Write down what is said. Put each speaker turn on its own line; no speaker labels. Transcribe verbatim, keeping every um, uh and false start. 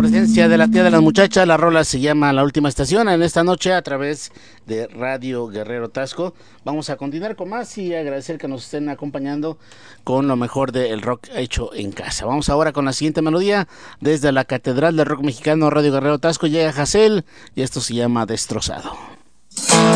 presencia de la tía de las muchachas. La rola se llama La Última Estación. En esta noche a través de Radio Guerrero Tasco. Vamos a continuar con más y agradecer que nos estén acompañando con lo mejor del rock hecho en casa. Vamos ahora con la siguiente melodía. Desde la Catedral del Rock Mexicano, Radio Guerrero Tasco, llega Hassel y esto se llama Destrozado.